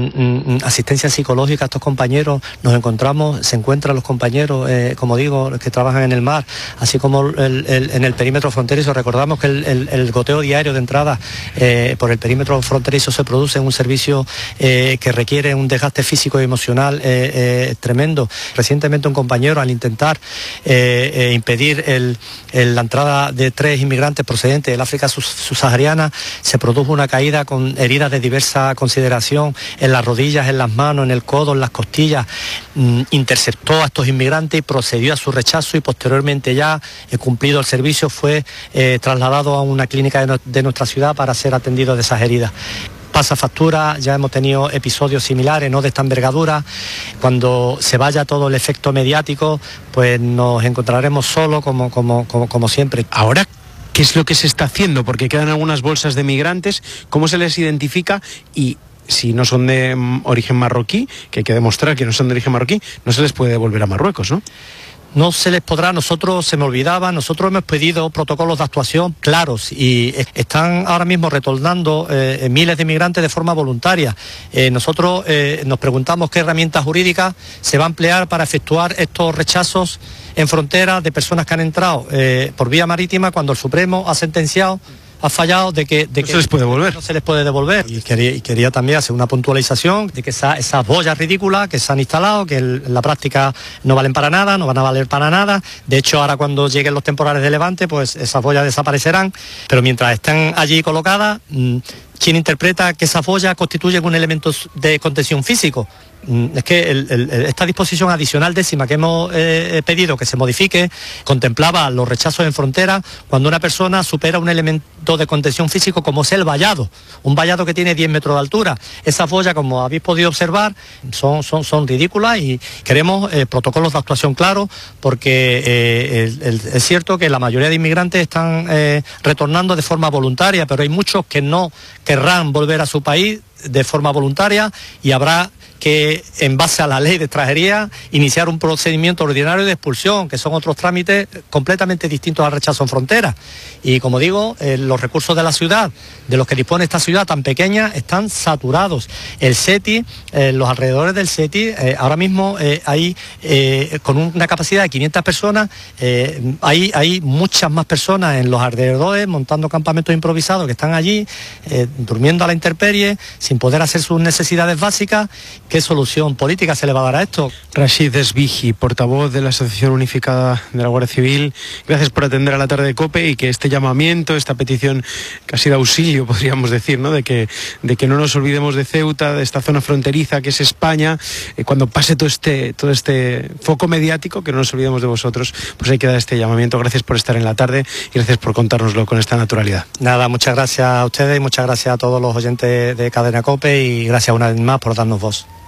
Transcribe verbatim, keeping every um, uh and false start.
mm, asistencia psicológica a estos compañeros. Nos encontramos, se encuentran los compañeros, eh, como digo, que trabajan en el mar, así como el, el, en el perímetro fronterizo. Recordamos que el, el, el goteo diario de entrada eh, por el perímetro fronterizo se produce en un servicio eh, que requiere un desgaste físico y emocional eh, eh, tremendo. Recientemente un compañero, al intentar eh, eh, impedir el, el, la entrada de tres inmigrantes procedentes del África subsahariana, se produjo una caída con heridas de diversa consideración en las rodillas, en las manos, en el codo, en las costillas. Mm, interceptó a estos inmigrantes y procedió a su rechazo, y posteriormente, ya eh, cumplido el servicio, fue eh, trasladado a una clínica de, no, de nuestra ciudad para ser atendido de esas heridas. Pasa factura, ya hemos tenido episodios similares, no de esta envergadura. Cuando se vaya todo el efecto mediático, pues nos encontraremos solos como, como, como, como siempre. Ahora, ¿qué es lo que se está haciendo? Porque quedan algunas bolsas de migrantes, ¿cómo se les identifica? Y si no son de origen marroquí, que hay que demostrar que no son de origen marroquí, no se les puede devolver a Marruecos, ¿no? No se les podrá, nosotros, se me olvidaba, nosotros hemos pedido protocolos de actuación claros y están ahora mismo retornando eh, miles de inmigrantes de forma voluntaria. Eh, nosotros eh, nos preguntamos qué herramienta jurídica se va a emplear para efectuar estos rechazos en fronteras de personas que han entrado eh, por vía marítima, cuando el Supremo ha sentenciado, ha fallado de que, de no que se les puede devolver. No se les puede devolver. Y quería, y quería también hacer una puntualización de que esa, esas boyas ridículas que se han instalado, que el, en la práctica no valen para nada, no van a valer para nada. De hecho, ahora cuando lleguen los temporales de levante, pues esas boyas desaparecerán. Pero mientras estén allí colocadas, mmm, ¿quién interpreta que esas boyas constituyen un elemento de contención físico? Es que el, el, esta disposición adicional décima que hemos eh, pedido que se modifique contemplaba los rechazos en frontera cuando una persona supera un elemento de contención físico, como es el vallado, un vallado que tiene diez metros de altura. Esas boyas, como habéis podido observar, son, son, son ridículas, y queremos eh, protocolos de actuación claros, porque eh, el, el, es cierto que la mayoría de inmigrantes están eh, retornando de forma voluntaria, pero hay muchos que no querrán volver a su país de forma voluntaria, y habrá que, en base a la ley de extranjería, iniciar un procedimiento ordinario de expulsión, que son otros trámites completamente distintos al rechazo en frontera. Y como digo, eh, los recursos de la ciudad, de los que dispone esta ciudad tan pequeña, están saturados. El SETI, eh, los alrededores del SETI, eh, ahora mismo eh, hay, eh, con una capacidad de quinientas personas, eh, hay, hay muchas más personas en los alrededores, montando campamentos improvisados, que están allí, eh, durmiendo a la intemperie, sin poder hacer sus necesidades básicas. ¿Qué solución política se le va a dar a esto? Rashid Esbiji, portavoz de la Asociación Unificada de la Guardia Civil, gracias por atender a la tarde de COPE, y que este llamamiento, esta petición casi de auxilio, podríamos decir, ¿no? De que, de que no nos olvidemos de Ceuta, de esta zona fronteriza que es España, eh, cuando pase todo este, todo este foco mediático, que no nos olvidemos de vosotros, pues hay que dar este llamamiento. Gracias por estar en la tarde y gracias por contárnoslo con esta naturalidad. Nada, muchas gracias a ustedes y muchas gracias a todos los oyentes de Cadena COPE, y gracias una vez más por darnos voz.